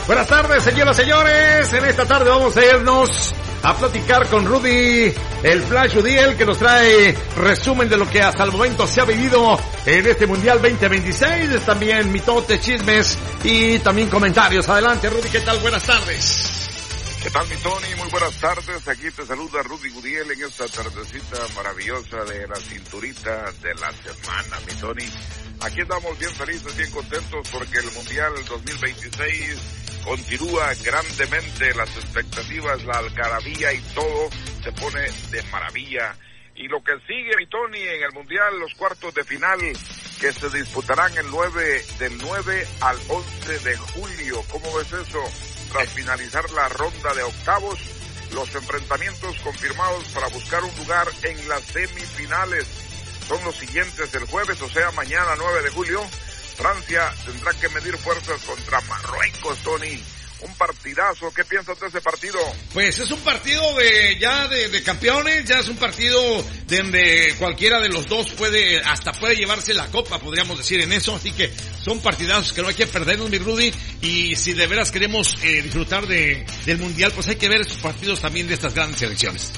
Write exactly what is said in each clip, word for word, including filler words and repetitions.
Buenas tardes, señoras y señores. En esta tarde vamos a irnos a platicar con Rudy, el Flash Udiel, que nos trae resumen de lo que hasta el momento se ha vivido en este Mundial veinte veintiséis. También mitotes, chismes y también comentarios. Adelante, Rudy, ¿qué tal? Buenas tardes. ¿Qué tal, mi Tony? Muy buenas tardes. Aquí te saluda Rudy Udiel en esta tardecita maravillosa de la cinturita de la semana, mi Tony. Aquí estamos bien felices, bien contentos porque el Mundial dos mil veintiséis continúa grandemente, las expectativas, la algarabía y todo se pone de maravilla. Y lo que sigue, mi Tony, en el Mundial, los cuartos de final que se disputarán el nueve, del nueve al once de julio. ¿Cómo ves eso? Tras finalizar la ronda de octavos, los enfrentamientos confirmados para buscar un lugar en las semifinales son los siguientes: el jueves, o sea, mañana nueve de julio, Francia tendrá que medir fuerzas contra Marruecos, Tony. Un partidazo. ¿Qué piensas de ese partido? Pues es un partido de ya de, de campeones, ya es un partido donde cualquiera de los dos puede, hasta puede llevarse la copa, podríamos decir en eso, así que son partidazos que no hay que perdernos, mi Rudy, y si de veras queremos eh, disfrutar de del Mundial, pues hay que ver esos partidos también de estas grandes selecciones.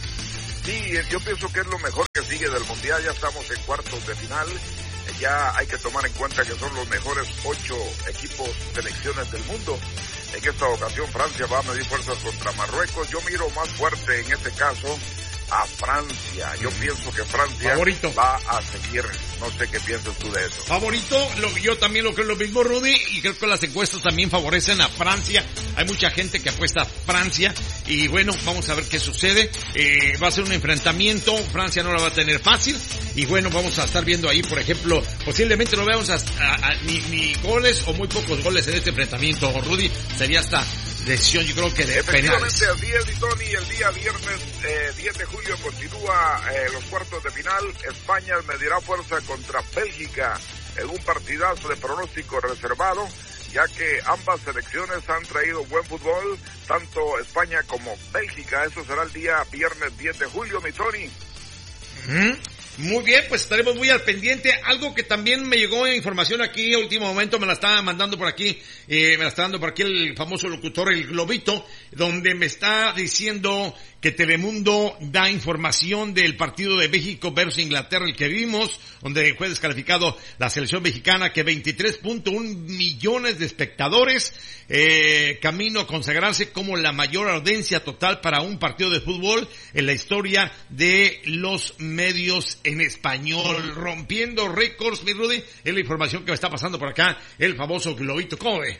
Sí, yo pienso que es lo mejor que sigue del Mundial. Ya estamos en cuartos de final. Ya hay que tomar en cuenta que son los mejores ocho equipos, selecciones del mundo. En esta ocasión Francia va a medir fuerzas contra Marruecos. Yo miro más fuerte en este caso a Francia. Yo pienso que Francia favorito va a seguir. No sé qué piensas tú de eso. Favorito, lo, yo también lo creo lo mismo, Rudy, y creo que las encuestas también favorecen a Francia. Hay mucha gente que apuesta a Francia y bueno, vamos a ver qué sucede. Eh, va a ser un enfrentamiento, Francia no la va a tener fácil y bueno, vamos a estar viendo ahí, por ejemplo, posiblemente no veamos a, a, a, ni, ni goles o muy pocos goles en este enfrentamiento, Rudy. Sería hasta decisión, yo creo que de penales. Efectivamente, así es, Tony. El día viernes eh, diez de julio continúa eh, los cuartos de final. España medirá fuerza contra Bélgica en un partidazo de pronóstico reservado, ya que ambas selecciones han traído buen fútbol, tanto España como Bélgica. Eso será el día viernes diez de julio, mi Tony. ¿Mm? Muy bien, pues estaremos muy al pendiente. Algo que también me llegó en información aquí, a último momento, me la estaba mandando por aquí, eh, me la está dando por aquí el famoso locutor, el Globito, donde me está diciendo que Telemundo da información del partido de México versus Inglaterra, el que vimos, donde fue descalificado la selección mexicana, que veintitrés punto uno millones de espectadores, eh, camino a consagrarse como la mayor audiencia total para un partido de fútbol en la historia de los medios en español, rompiendo récords, mi Rudy. Es la información que me está pasando por acá, el famoso Globito. ¿Cómo ve?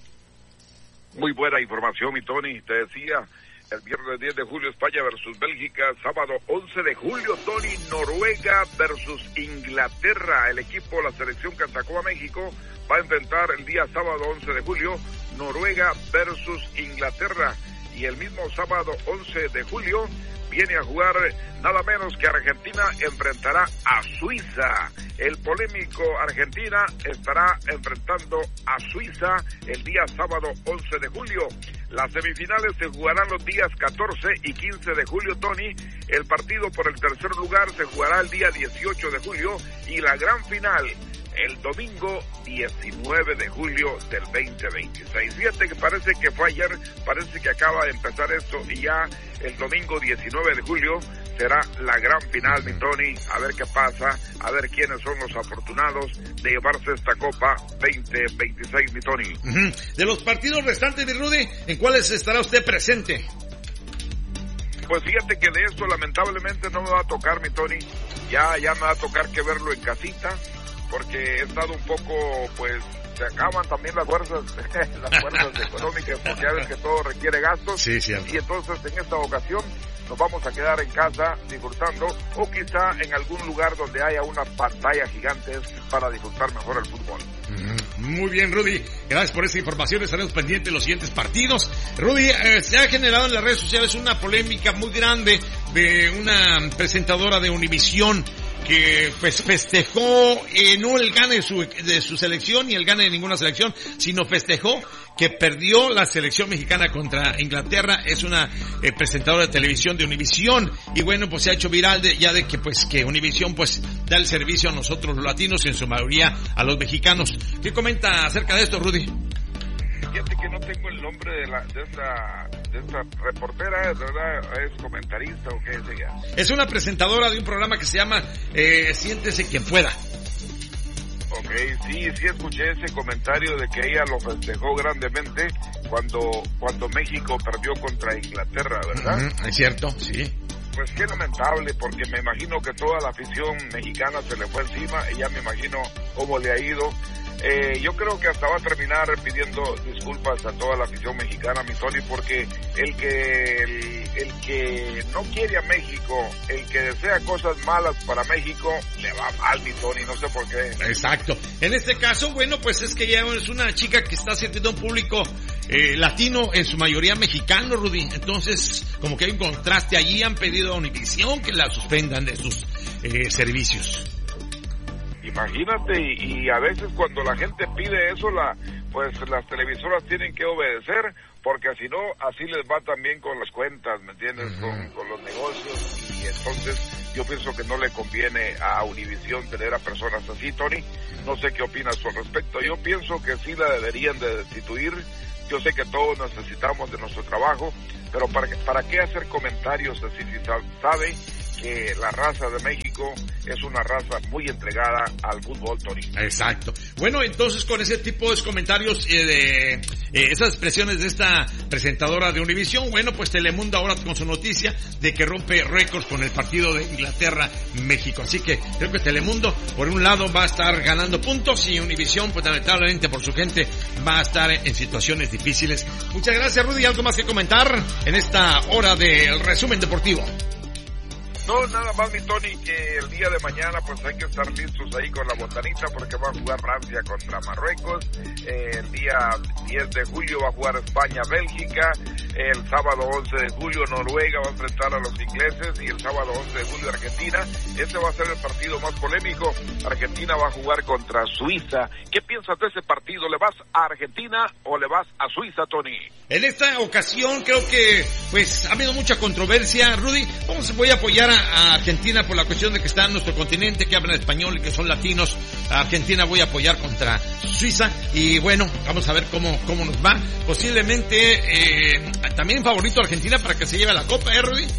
Muy buena información, mi Tony. Te decía, el viernes diez de julio España versus Bélgica, sábado once de julio, Tony, Noruega versus Inglaterra. El equipo, la selección que atacó a México, va a enfrentar el día sábado once de julio, Noruega versus Inglaterra. Y el mismo sábado once de julio viene a jugar nada menos que Argentina enfrentará a Suiza. El polémico Argentina estará enfrentando a Suiza el día sábado once de julio. Las semifinales se jugarán los días catorce y quince de julio, Tony. El partido por el tercer lugar se jugará el día dieciocho de julio y la gran final el domingo diecinueve de julio del veinte veintiséis. Fíjate que parece que fue ayer, parece que acaba de empezar esto y ya el domingo diecinueve de julio será la gran final, mi Tony. A ver qué pasa, a ver quiénes son los afortunados de llevarse esta Copa veinte veintiséis, mi Tony. Uh-huh. De los partidos restantes, mi Rudy, ¿en cuáles estará usted presente? Pues fíjate que de esto lamentablemente no me va a tocar, mi Tony. Ya, ya me va a tocar que verlo en casita, porque he estado un poco, pues, se acaban también las fuerzas, las fuerzas económicas, porque ya ves que todo requiere gastos. Sí, cierto. Y entonces en esta ocasión nos vamos a quedar en casa disfrutando, o quizá en algún lugar donde haya una pantalla gigante para disfrutar mejor el fútbol. Muy bien, Rudy, gracias por esa información. Estaremos pendientes de los siguientes partidos. Rudy, eh, se ha generado en las redes sociales una polémica muy grande de una presentadora de Univisión que pues festejó eh, no el gane de su, de su selección ni el gane de ninguna selección, sino festejó que perdió la selección mexicana contra Inglaterra. Es una eh, presentadora de televisión de Univisión y bueno, pues se ha hecho viral de, ya de que pues que Univisión pues da el servicio a nosotros los latinos y en su mayoría a los mexicanos. ¿Qué comenta acerca de esto, Rudy? Fíjate que no tengo el nombre de la de esta, de esta reportera, ¿verdad? ¿Es comentarista o qué es ella? Es una presentadora de un programa que se llama eh, Siéntese quien pueda. Ok, sí, sí escuché ese comentario de que ella lo festejó grandemente cuando, cuando México perdió contra Inglaterra, ¿verdad? Uh-huh, es cierto, sí. Pues qué lamentable, porque me imagino que toda la afición mexicana se le fue encima y ya me imagino cómo le ha ido. Eh, yo creo que hasta va a terminar pidiendo disculpas a toda la afición mexicana, mi Tony, porque el que el, el que no quiere a México, el que desea cosas malas para México, le va mal, mi Tony, no sé por qué. Exacto. En este caso, bueno, pues es que ya es una chica que está sirviendo a un público eh, latino, en su mayoría mexicano, Rudy. Entonces, como que hay un contraste allí, han pedido a Univisión que la suspendan de sus eh, servicios. Imagínate, y, y a veces cuando la gente pide eso, la pues las televisoras tienen que obedecer, porque si no, así les va también con las cuentas, ¿me entiendes? Uh-huh. Con, con los negocios, y entonces yo pienso que no le conviene a Univisión tener a personas así, Tony. No sé qué opinas al respecto. Yo pienso que sí la deberían de destituir. Yo sé que todos necesitamos de nuestro trabajo, pero ¿para, para qué hacer comentarios así si sabe que la raza de México es una raza muy entregada al fútbol, Tony? Exacto. Bueno, entonces con ese tipo de comentarios, eh, de eh, esas expresiones de esta presentadora de Univisión, bueno, pues Telemundo ahora con su noticia de que rompe récords con el partido de Inglaterra-México. Así que creo que Telemundo, por un lado, va a estar ganando puntos y Univisión, pues lamentablemente por su gente, va a estar en situaciones difíciles. Muchas gracias, Rudy. ¿Algo más que comentar en esta hora del resumen deportivo? No, nada más, mi Tony, que el día de mañana pues hay que estar listos ahí con la botanita porque va a jugar Francia contra Marruecos. Eh, el día diez de julio va a jugar España-Bélgica. El sábado once de julio Noruega va a enfrentar a los ingleses y el sábado once de julio Argentina. Ese va a ser el partido más polémico. Argentina va a jugar contra Suiza. ¿Qué piensas de ese partido? ¿Le vas a Argentina o le vas a Suiza, Tony? En esta ocasión creo que pues ha habido mucha controversia, Rudy. Vamos, voy a apoyar a a Argentina por la cuestión de que está en nuestro continente, que hablan español y que son latinos. A Argentina voy a apoyar contra Suiza y bueno, vamos a ver cómo cómo nos va. Posiblemente eh, también favorito a Argentina para que se lleve la copa, ¿eh, Rudy?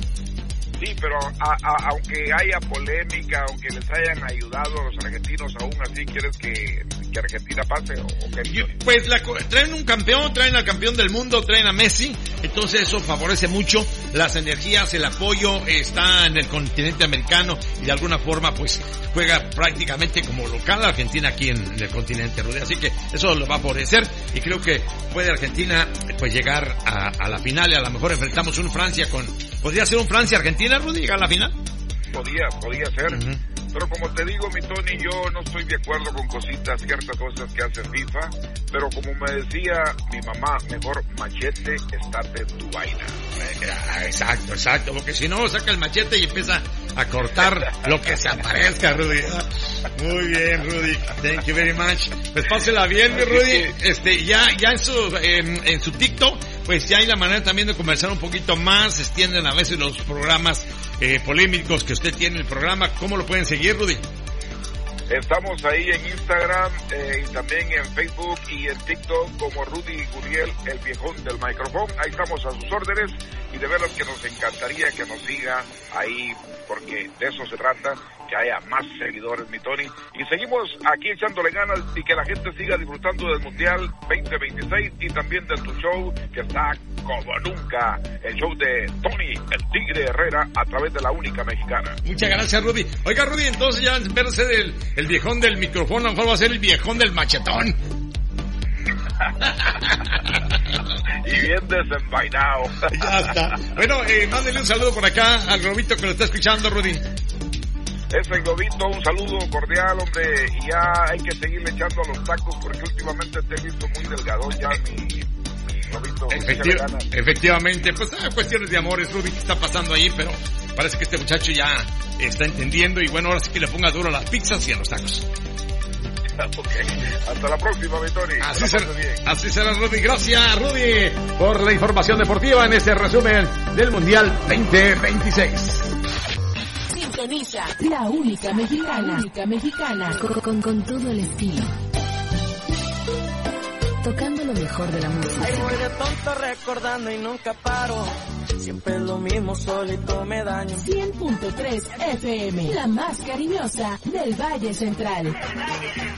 Sí, pero a, a, aunque haya polémica, aunque les hayan ayudado a los argentinos, aún así quieres que, que Argentina pase o, o que... Pues la, traen un campeón, traen al campeón del mundo, traen a Messi, entonces eso favorece mucho las energías, el apoyo está en el continente americano y de alguna forma pues juega prácticamente como local Argentina aquí en, en el continente, Rudy, así que eso lo va a favorecer y creo que puede Argentina pues llegar a, a la final y a lo mejor enfrentamos un Francia con... ¿Podría ser un Francia-Argentina, Rudy, llegar a la final? Podía, podía ser. Uh-huh. Pero como te digo, mi Tony, yo no estoy de acuerdo con cositas, ciertas cosas que hace FIFA. Pero como me decía mi mamá, mejor machete, estate en tu vaina. Exacto, exacto. Porque si no, saca el machete y empieza a cortar lo que se aparezca, Rudy. Muy bien, Rudy. Thank you very much. Pues pásela bien, mi Rudy. Este, ya, ya en su, en, en su TikTok, pues ya hay la manera también de conversar un poquito más. Se extienden a veces los programas eh, polémicos que usted tiene en el programa. ¿Cómo lo pueden seguir, Rudy? Estamos ahí en Instagram eh, y también en Facebook y en TikTok como Rudy Gurriel, el viejón del micrófono. Ahí estamos a sus órdenes y de veras que nos encantaría que nos siga ahí porque de eso se trata, que haya más seguidores, mi Tony. Y seguimos aquí echándole ganas y que la gente siga disfrutando del Mundial veinte veintiséis y también de tu show que está como nunca, el show de Tony, el Tigre Herrera, a través de la única mexicana. Muchas gracias, Rudy. Oiga, Rudy, entonces ya en vez de ser el, el viejón del micrófono, a lo mejor va a ser el viejón del machetón. Y bien desenvainado. Ya está. Bueno, eh, mándele un saludo por acá al globito que lo está escuchando, Rudy. Ese globito, un saludo cordial, hombre, y ya hay que seguirle echando a los tacos porque últimamente te he visto muy delgado ya, mi, mi globito. Efecti- efectivamente, pues hay cuestiones de amores, Rudy, que está pasando ahí, pero parece que este muchacho ya está entendiendo y bueno, ahora sí que le ponga duro a las pizzas y a los tacos. Okay. Hasta la próxima, mi Tony. Así será, así será, Rudy. Gracias, Rudy, por la información deportiva en este resumen del Mundial veinte veintiséis. Sintoniza la única mexicana, la única mexicana, con, con, con todo el estilo. Tocando lo mejor de la música. Ay, voy de tonto recordando y nunca paro. Siempre es lo mismo, solito me daño. cien punto tres F M, la más cariñosa del Valle Central.